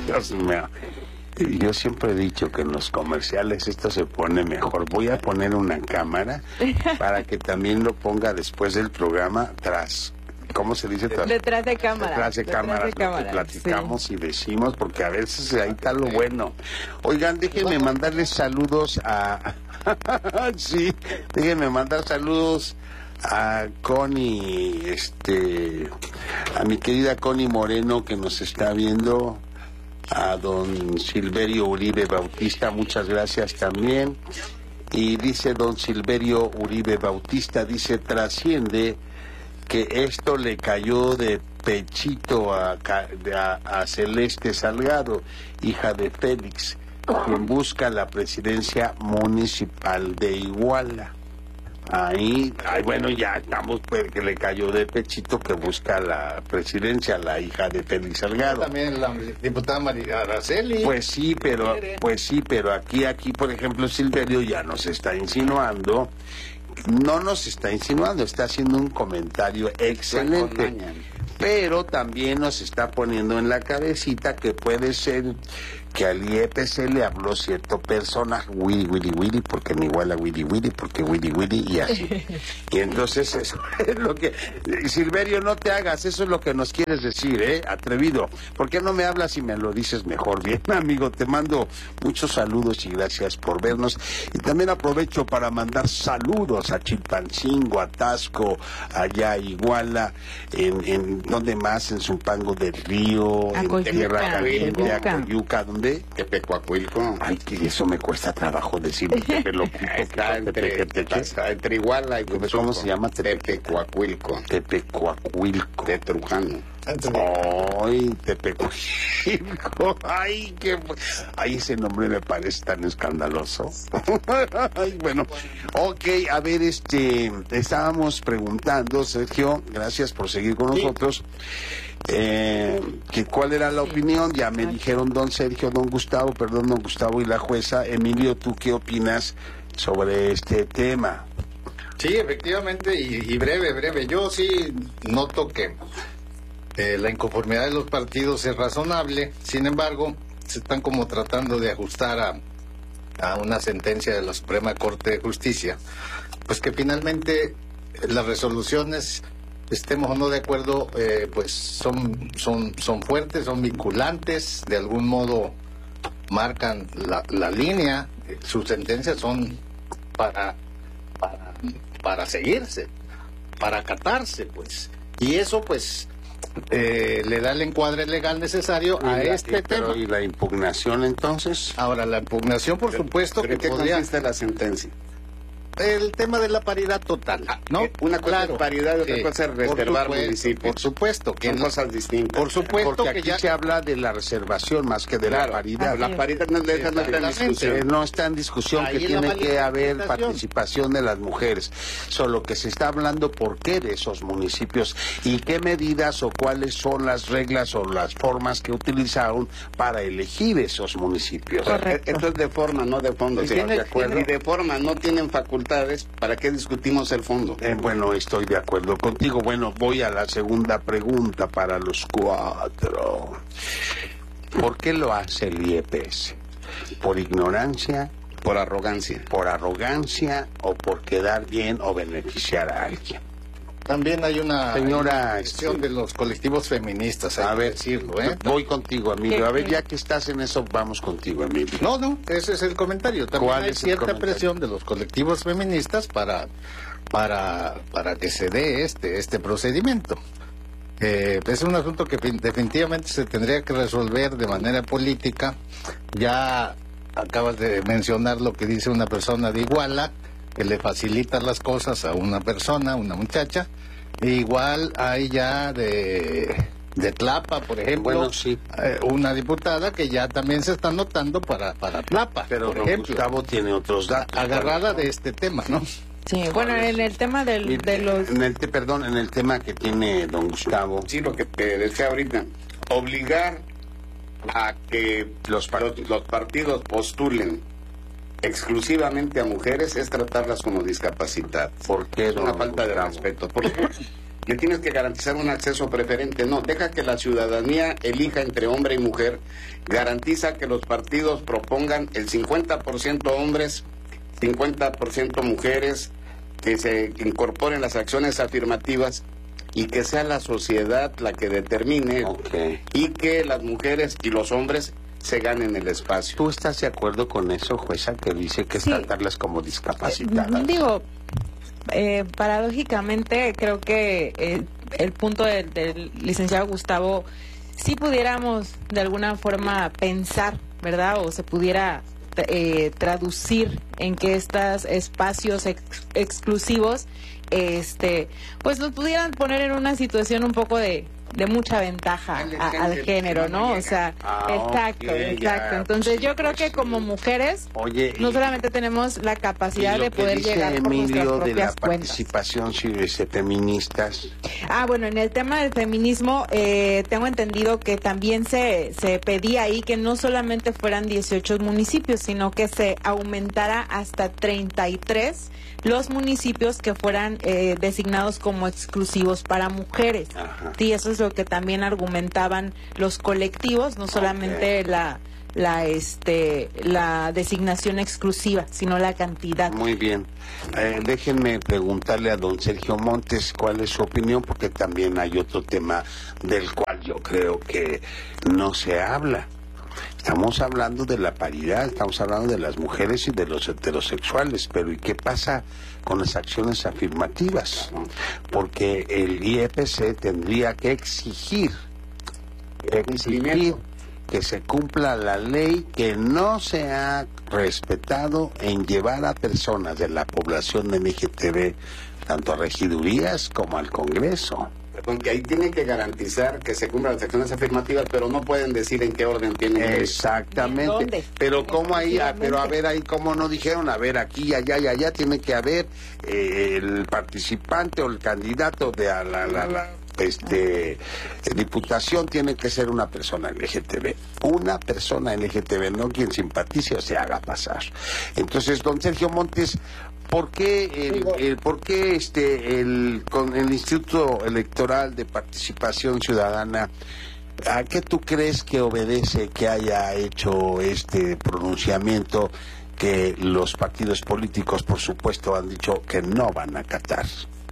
Dios mío. Yo siempre he dicho que en los comerciales esto se pone mejor. Voy a poner una cámara para que también lo ponga después del programa tras. ¿Cómo se dice? Detrás de cámara. Detrás de cámara, lo que platicamos sí. Y decimos, porque a veces ahí está lo bueno. Oigan, déjenme mandarles saludos a... sí, déjenme mandar saludos a Connie, a mi querida Connie Moreno, que nos está viendo, a don Silverio Uribe Bautista, muchas gracias también. Y dice don Silverio Uribe Bautista, dice, trasciende que esto le cayó de pechito a Celeste Salgado, hija de Félix, quien busca la presidencia municipal de Iguala. Ahí, bueno, ya estamos, pues, que le cayó de pechito que busca la presidencia, la hija de Félix Salgado. También la diputada María Araceli. Pues sí, pero aquí, por ejemplo, Silverio ya nos está insinuando. No nos está insinuando, está haciendo un comentario excelente, pero también nos está poniendo en la cabecita que puede ser que al IEPC le habló cierto personaje, Willy, porque me iguala Willy, porque Willy, y así. Y entonces eso es lo que... Silverio, no te hagas, eso es lo que nos quieres decir, atrevido. ¿Por qué no me hablas y me lo dices mejor? Bien, amigo, te mando muchos saludos y gracias por vernos. Y también aprovecho para mandar saludos a Chilpancingo, a Tasco, allá a Iguala, en ¿dónde más? En Zumpango del Río, en Tierra Caliente, a Coyuca, ¿dónde? Tepecuacuilco. Ay, que eso me cuesta trabajo decir. Está entre Iguala y ¿cómo se llama? Tepecuacuilco. Tepecuacuilco. De Trujano. Ay, Tepecuacuilco. Ay, ese nombre me parece tan escandaloso. Ay, bueno, ok, a ver, estábamos preguntando, Sergio, gracias por seguir con nosotros. Que cuál era la opinión, ya me dijeron don Gustavo y la jueza. Emilio, ¿tú qué opinas sobre este tema? Sí, efectivamente, y breve, yo sí noto que la inconformidad de los partidos es razonable, sin embargo, se están como tratando de ajustar a una sentencia de la Suprema Corte de Justicia, pues que finalmente las resoluciones, estemos o no de acuerdo, pues son fuertes, son vinculantes, de algún modo marcan la línea, sus sentencias son para seguirse, para acatarse, pues, y eso pues le da el encuadre legal necesario a este tema. ¿Y la impugnación entonces? Ahora, la impugnación, por supuesto, ¿pero que qué podría... consiste la sentencia? El tema de la paridad total, ¿no? Una cosa es paridad y otra cosa es reservar municipios. Por supuesto. Son cosas distintas. Por supuesto. Porque aquí se habla de la reservación más que de la paridad. La paridad no está en discusión. No está en discusión que tiene que haber participación de las mujeres. Solo que se está hablando por qué de esos municipios y qué medidas o cuáles son las reglas o las formas que utilizaron para elegir esos municipios. Esto es de forma, no de fondo. ¿Sí? ¿De acuerdo? Y de forma no tienen facultades. ¿Para qué discutimos el fondo? Bueno, estoy de acuerdo contigo. Bueno, voy a la segunda pregunta para los cuatro. ¿Por qué lo hace el IEPS? ¿Por ignorancia? Por arrogancia. ¿Por arrogancia o por quedar bien o beneficiar a alguien? También hay una cuestión de los colectivos feministas, a ver, decirlo, Voy contigo, Emilio. A ver, ya que estás en eso, vamos contigo, Emilio. No, ese es el comentario. También hay cierta presión de los colectivos feministas para que se dé este procedimiento. Es un asunto que definitivamente se tendría que resolver de manera política. Ya acabas de mencionar lo que dice una persona de Iguala, que le facilita las cosas a una persona, una muchacha. Igual hay ya de Tlapa, por ejemplo, bueno, sí. Una diputada que ya también se está notando para Tlapa, pero por ejemplo. Gustavo tiene otros datos. Agarrada de este tema, ¿no? Sí, bueno, en el tema de los... En el tema que tiene don Gustavo. Sí, lo que te decía ahorita. Obligar a que los partidos postulen exclusivamente a mujeres es tratarlas como discapacitadas. ¿Por qué? Es una falta de respeto. Porque le tienes que garantizar un acceso preferente. No, deja que la ciudadanía elija entre hombre y mujer. Garantiza que los partidos propongan el 50% hombres, 50% mujeres, que se incorporen las acciones afirmativas y que sea la sociedad la que determine, y que las mujeres y los hombres se ganen el espacio. ¿Tú estás de acuerdo con eso, jueza, que dice que es tratarlas como discapacitadas? Digo, paradójicamente creo que el punto del licenciado Gustavo, si pudiéramos de alguna forma pensar, ¿verdad? O se pudiera traducir en que estos espacios exclusivos pues nos pudieran poner en una situación un poco de mucha ventaja al género, ¿no? O sea, exacto. Entonces yo creo que como mujeres no solamente tenemos la capacidad de poder llegar por nuestras propias de la cuentas. participación feministas. Bueno, en el tema del feminismo tengo entendido que también se pedía ahí que no solamente fueran 18 municipios, sino que se aumentara hasta 33 los municipios que fueran designados como exclusivos para mujeres. Sí, eso es lo que también argumentaban los colectivos, no solamente la designación exclusiva, sino la cantidad. Muy bien. Déjenme preguntarle a don Sergio Montes cuál es su opinión, porque también hay otro tema del cual yo creo que no se habla. Estamos hablando de la paridad, estamos hablando de las mujeres y de los heterosexuales, pero ¿y qué pasa con las acciones afirmativas? Porque el IEPC tendría que exigir que se cumpla la ley, que no se ha respetado en llevar a personas de la población LGTB tanto a regidurías como al Congreso. Porque ahí tienen que garantizar que se cumplan las acciones afirmativas, pero no pueden decir en qué orden tienen que... Exactamente. Pero cómo ahí, pero a ver ahí cómo no dijeron, a ver aquí, allá y allá tiene que haber el participante o el candidato de a la diputación tiene que ser una persona LGTB, no quien simpatice o se haga pasar. Entonces, don Sergio Montes, ¿por qué con el Instituto Electoral de Participación Ciudadana, a qué tú crees que obedece que haya hecho este pronunciamiento que los partidos políticos, por supuesto, han dicho que no van a acatar?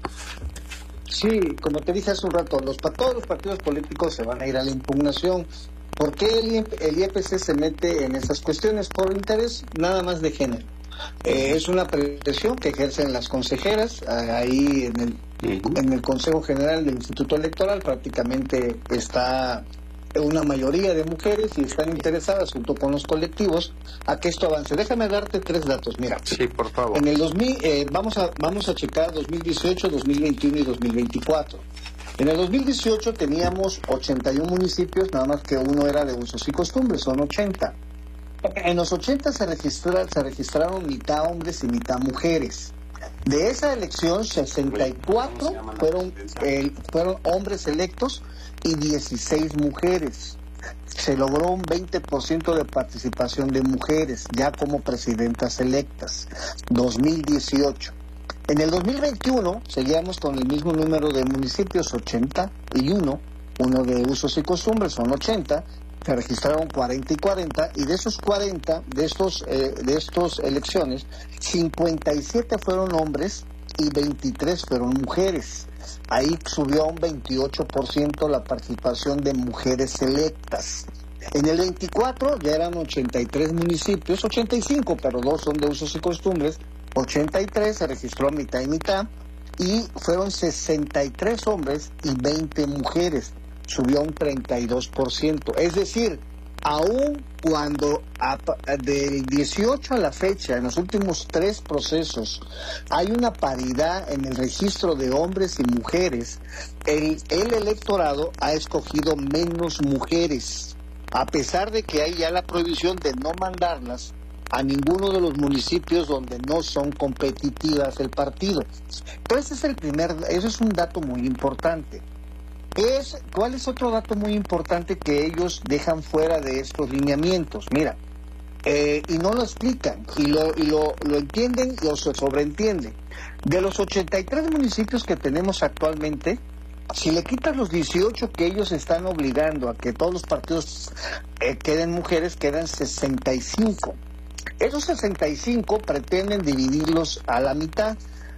Sí, como te dije hace un rato, todos los partidos políticos se van a ir a la impugnación. ¿Por qué el IEPC se mete en esas cuestiones? Por interés nada más de género. Es una presión que ejercen las consejeras ahí en el Consejo General del Instituto Electoral. Prácticamente está una mayoría de mujeres y están interesadas junto con los colectivos a que esto avance. Déjame darte 3 datos. Mira, sí, por favor. En el 2000 vamos a checar 2018, 2021 y 2024. En el 2018 teníamos 81 municipios, nada más que uno era de usos y costumbres, son 80. En los 80 se registraron mitad hombres y mitad mujeres. De esa elección, 64 fueron hombres electos y 16 mujeres. Se logró un 20% de participación de mujeres ya como presidentas electas. 2018. En el 2021 seguíamos con el mismo número de municipios, 81, uno de usos y costumbres, son 80. Se registraron 40 y 40, y de esos 40, de estos elecciones, 57 fueron hombres y 23 fueron mujeres. Ahí subió a un 28% la participación de mujeres electas. En el 24 ya eran 83 municipios, 85, pero 2 son de usos y costumbres, 83 se registró a mitad y mitad, y fueron 63 hombres y 20 mujeres. Subió un 32%. Es decir, aún cuando del 18 a la fecha, en los últimos 3 procesos, hay una paridad en el registro de hombres y mujeres, el electorado ha escogido menos mujeres, a pesar de que hay ya la prohibición de no mandarlas a ninguno de los municipios donde no son competitivas el partido. Pero ese es un dato muy importante. ¿Cuál es otro dato muy importante que ellos dejan fuera de estos lineamientos? Mira, y no lo explican, y lo entienden o se sobreentiende. De los 83 municipios que tenemos actualmente, Si le quitas los 18 que ellos están obligando a que todos los partidos queden mujeres, quedan 65. Esos 65 pretenden dividirlos a la mitad,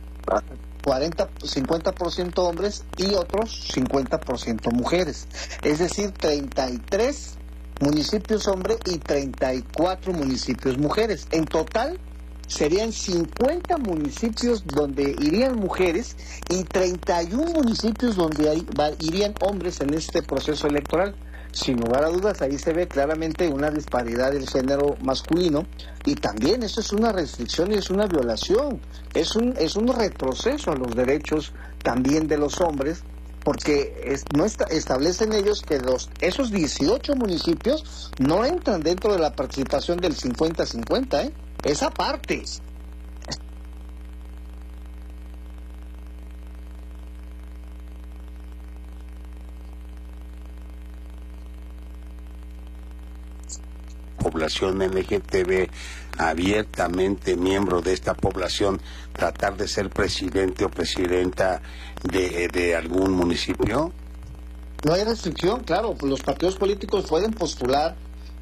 50% hombres y otros 50% mujeres. Es decir, 33 municipios hombres y 34 municipios mujeres. En total serían 50 municipios donde irían mujeres y 31 municipios donde irían hombres en este proceso electoral. Sin lugar a dudas, ahí se ve claramente una disparidad del género masculino, y también eso es una restricción y es una violación, es un retroceso a los derechos también de los hombres, porque establecen ellos que esos 18 municipios no entran dentro de la participación del 50-50, esa parte. Población LGTB, abiertamente miembro de esta población, tratar de ser presidente o presidenta de algún municipio? No hay restricción, claro, los partidos políticos pueden postular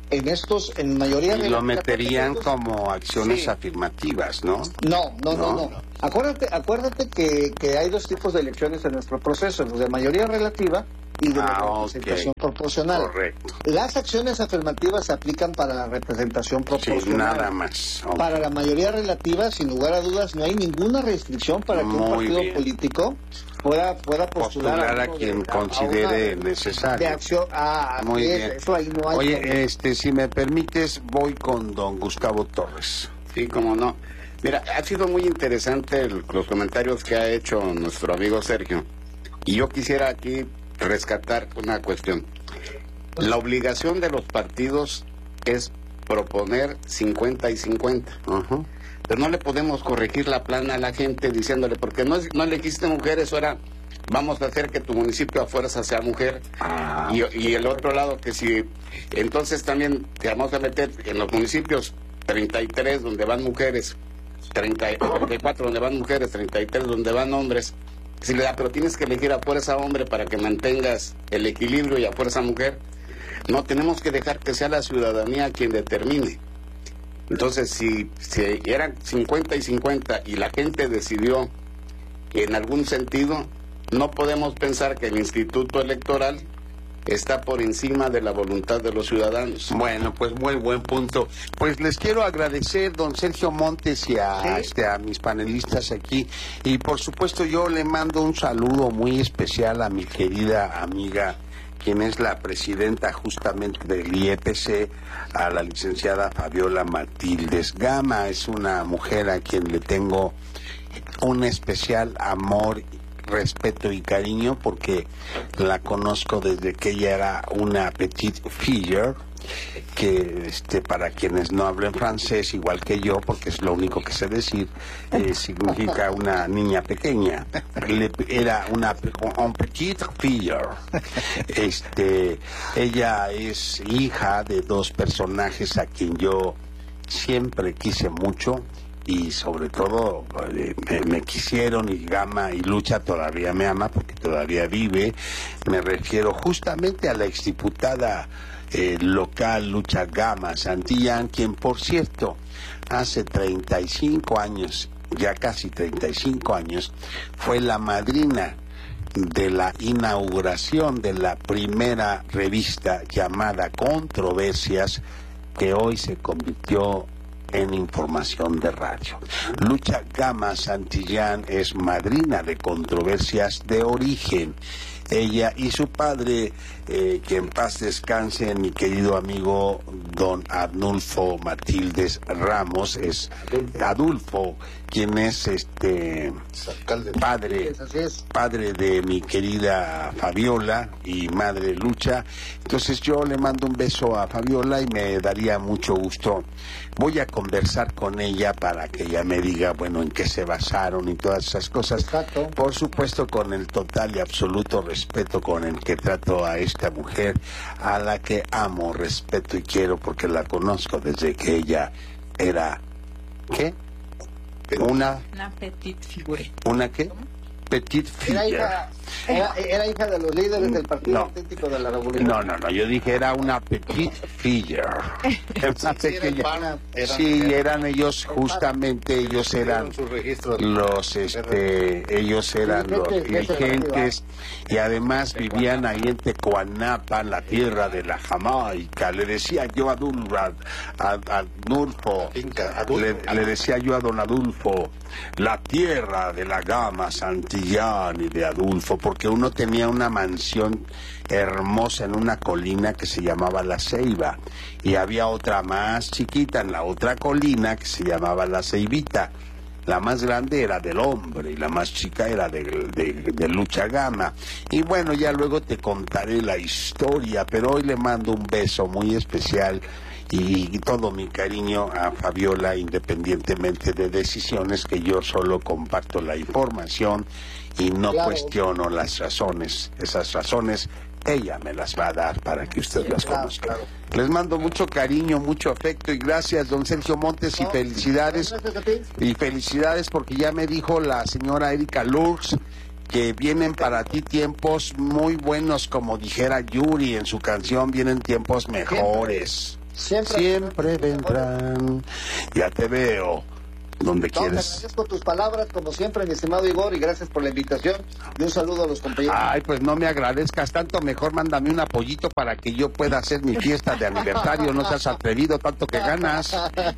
en mayoría... Y lo meterían como acciones afirmativas, ¿no? No. Acuérdate que hay dos tipos de elecciones en nuestro proceso, los de mayoría relativa y de representación proporcional. Correcto. Las acciones afirmativas se aplican para la representación proporcional. Sí, nada más. Okay. Para la mayoría relativa, sin lugar a dudas, no hay ninguna restricción para que un partido político pueda postular a quien considere necesario. De acción. Muy bien. Eso ahí no hay. Oye, si me permites, voy con don Gustavo Torres. Sí, cómo no. Mira, ha sido muy interesante los comentarios que ha hecho nuestro amigo Sergio. Y yo quisiera aquí rescatar una cuestión. La obligación de los partidos es proponer 50 y 50. Pero no le podemos corregir la plana a la gente diciéndole, porque no elegiste mujeres, ahora vamos a hacer que tu municipio a fuerza sea mujer. Y el otro lado, que si entonces también te vamos a meter en los municipios 33 donde van mujeres, 34 donde van mujeres, 33 donde van hombres. Si le da, pero tienes que elegir a fuerza hombre para que mantengas el equilibrio, y a fuerza mujer. No, tenemos que dejar que sea la ciudadanía quien determine. Entonces, si eran 50 y 50 y la gente decidió en algún sentido, no podemos pensar que el Instituto Electoral está por encima de la voluntad de los ciudadanos. Bueno, pues muy buen punto. Pues les quiero agradecer, don Sergio Montes, y a mis panelistas aquí. Y por supuesto yo le mando un saludo muy especial a mi querida amiga, quien es la presidenta justamente del IEPC, a la licenciada Fabiola Matildes Gama. Es una mujer a quien le tengo un especial amor, respeto y cariño, porque la conozco desde que ella era una petite fille, que para quienes no hablen francés igual que yo, porque es lo único que sé decir, significa una niña pequeña. Era una petite fille. Ella es hija de dos personajes a quien yo siempre quise mucho, y sobre todo me quisieron, y Gama y Lucha todavía me ama porque todavía vive. Me refiero justamente a la exdiputada local Lucha Gama Santillán, quien por cierto hace 35 años, ya casi 35 años, fue la madrina de la inauguración de la primera revista llamada Controversias, que hoy se convirtió en Información de Radio. Lucha Gama Santillán es madrina de Controversias de origen. Ella y su padre, que en paz descanse, mi querido amigo don Adulfo Matildes Ramos, es Adulfo, quien es padre de mi querida Fabiola y madre Lucha. Entonces yo le mando un beso a Fabiola y me daría mucho gusto. Voy a conversar con ella para que ella me diga, bueno, en qué se basaron y todas esas cosas. Exacto. Por supuesto, con el total y absoluto respeto con el que trato a esta mujer, a la que amo, respeto y quiero, porque la conozco desde que ella era... ¿Qué? Una petite figure. ¿Una qué? petite fille. Era hija de los líderes del Partido Auténtico de la Revolución. No, yo dije era una petite fille. Una pequeña. Sí, eran ellos, justamente ellos eran los dirigentes, y además vivían ahí en Tecuanapa, la tierra de la Jamaica. Le decía yo a Adulfo, le decía yo a don Adulfo, la tierra de la gama Santillán y de Adulfo, porque uno tenía una mansión hermosa en una colina que se llamaba La Ceiba, y había otra más chiquita en la otra colina que se llamaba La Ceibita. La más grande era del Hombre y la más chica era de Lucha Gama. Y bueno, ya luego te contaré la historia, pero hoy le mando un beso muy especial y todo mi cariño a Fabiola, independientemente de decisiones, que yo solo comparto la información y no cuestiono las razones. Esas razones ella me las va a dar para que usted las conozca. Les mando mucho cariño, mucho afecto y gracias, don Sergio Montes, y felicidades. Y felicidades porque ya me dijo la señora Erika Lux que vienen para ti tiempos muy buenos, como dijera Yuri en su canción, vienen tiempos mejores. Siempre vendrán. Ya te veo donde quieres. Te agradezco tus palabras, como siempre, mi estimado Igor, y gracias por la invitación. Y un saludo a los compañeros. Ay, pues no me agradezcas tanto, mejor mándame un apoyito para que yo pueda hacer mi fiesta de aniversario. No seas atrevido, tanto que ganas.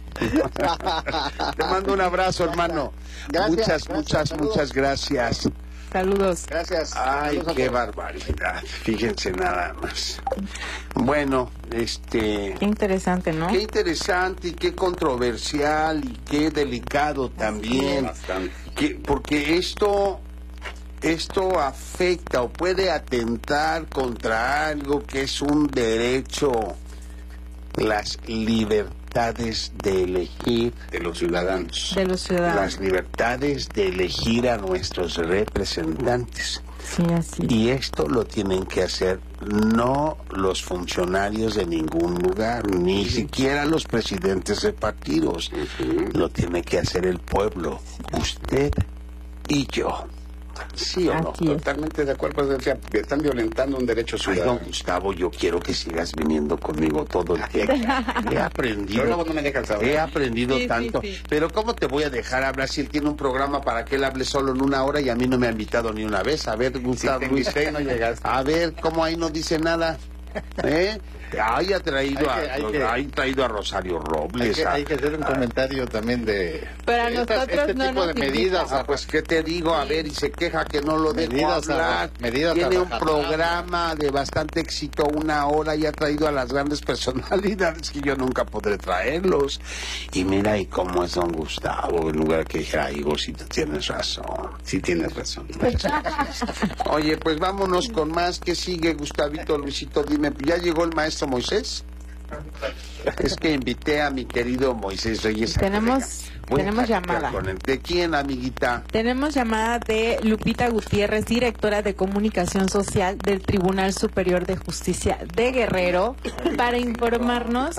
Te mando un abrazo, hermano. Muchas gracias. Saludos. Gracias. Ay, saludos, qué barbaridad. Fíjense nada más. Bueno, Qué interesante, ¿no? Qué interesante y qué controversial y qué delicado también. Porque esto afecta o puede atentar contra algo que es un derecho, las libertades de elegir de los ciudadanos. Las libertades de elegir a nuestros representantes. Sí, así. Y esto lo tienen que hacer no los funcionarios de ningún lugar, ni siquiera los presidentes de partidos. Lo tiene que hacer el pueblo, usted y yo. ¿Sí o no? Totalmente de acuerdo. Pues, decía, están violentando un derecho ciudadano. Ay, don Gustavo, yo quiero que sigas viniendo conmigo todo el tiempo. He aprendido. Pero no me dejas hablar. He aprendido tanto. Sí. Pero ¿cómo te voy a dejar hablar si él tiene un programa para que él hable solo en 1 hora y a mí no me ha invitado ni una vez? A ver, Gustavo, Luis, no llegaste. A ver, ¿cómo ahí no dice nada? Ay, ha traído a Rosario Robles. Hay que hacer un comentario también de... Pero a nosotros este no tipo de medidas. Pues, ¿qué te digo? A ver, y se queja que no lo dejo hablar. Tiene un programa de bastante éxito, 1 hora, y ha traído a las grandes personalidades que yo nunca podré traerlos. Y mira, y cómo es don Gustavo, en lugar que dijera, Igor, si tú tienes razón. Sí tienes razón. Oye, pues vámonos con más. ¿Qué sigue, Gustavito, Luisito? Dime, ¿ya llegó el maestro Moisés? Es que invité a mi querido Moisés Reyes. Tenemos llamada. ¿De quién, amiguita? Tenemos llamada de Lupita Gutiérrez, directora de Comunicación Social del Tribunal Superior de Justicia de Guerrero, para informarnos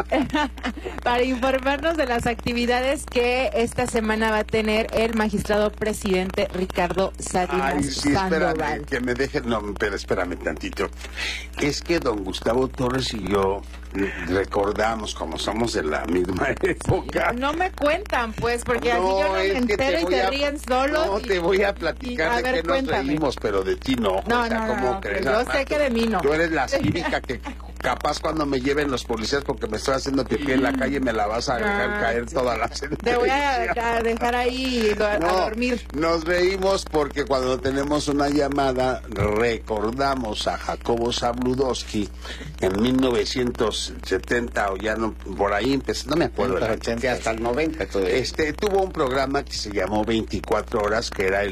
de las actividades que esta semana va a tener el magistrado presidente Ricardo Salinas Sandoval. Espérame, que me dejen. No, pero espérame tantito. Es que don Gustavo Torres y yo recordamos, como somos de la misma época. No me cuentan, pues, porque así yo no me entero y te ríen solos. No, te voy a platicar de qué nos reímos, pero de ti no. No, crees? Yo sé que de mí no. Tú eres la cívica que capaz cuando me lleven los policías porque me estoy haciendo pipí en la calle me la vas a dejar caer toda la sentencia. Te voy a dejar ahí a dormir. Nos reímos porque cuando tenemos una llamada recordamos a Jacobo Zabludowski en 1970 o ya no, por ahí empezó, no me acuerdo, hasta el 90. Tuvo un programa que se llamó 24 horas, que era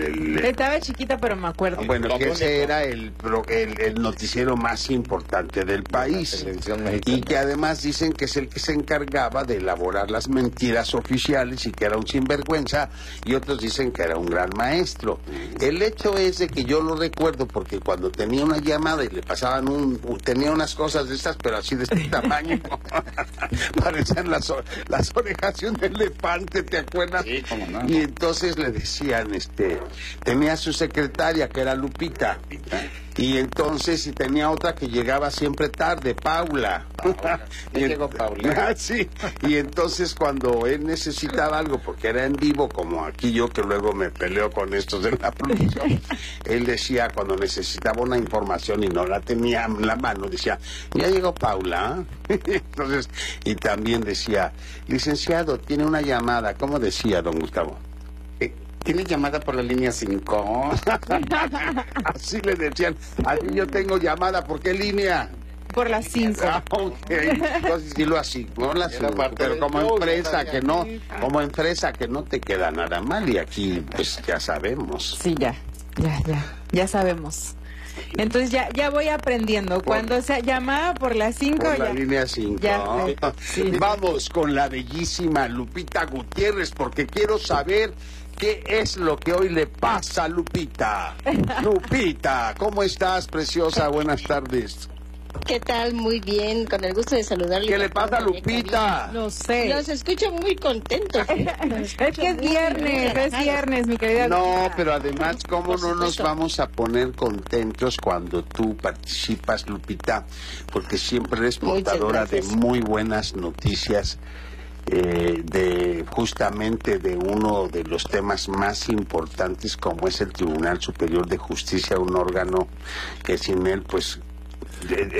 Estaba chiquita, pero me acuerdo. Bueno, que ese era el noticiero más importante de del país, y que además dicen que es el que se encargaba de elaborar las mentiras oficiales y que era un sinvergüenza, y otros dicen que era un gran maestro. El hecho es de que yo lo recuerdo porque cuando tenía una llamada y le pasaban tenía unas cosas de estas, pero así de este tamaño, parecían las orejas de un elefante, ¿te acuerdas? Sí, cómo no. Y entonces le decían, tenía su secretaria que era Lupita, y entonces tenía otra que llegaba siempre tarde, Paula. Llegó Paula. Sí, y entonces cuando él necesitaba algo, porque era en vivo, como aquí yo que luego me peleo con estos de la producción, él decía cuando necesitaba una información y no la tenía en la mano, decía, ya llegó Paula. Entonces, y también decía, licenciado, tiene una llamada. ¿Cómo decía, don Gustavo? ¿Tiene llamada por la línea 5? Así le decían, aquí yo tengo llamada, ¿por qué línea? Por las 5. Ah, ok. Entonces dilo así, no la pero como empresa que no, como empresa que no te queda nada mal, y aquí pues ya sabemos. Sí, ya sabemos. Entonces ya voy aprendiendo. Cuando se llamaba por las 5, por la línea 5. Sí. Vamos con la bellísima Lupita Gutiérrez, porque quiero saber qué es lo que hoy le pasa a Lupita. Lupita, ¿cómo estás, preciosa? Buenas tardes. ¿Qué tal? Muy bien, con el gusto de saludarle. ¿Qué le pasa a Lupita? No sé. Los escucho muy contentos. Es que es viernes, mi querida. No, pero además, ¿cómo no nos vamos a poner contentos cuando tú participas, Lupita? Porque siempre eres portadora de muy buenas noticias, justamente de uno de los temas más importantes, como es el Tribunal Superior de Justicia, un órgano que sin él, pues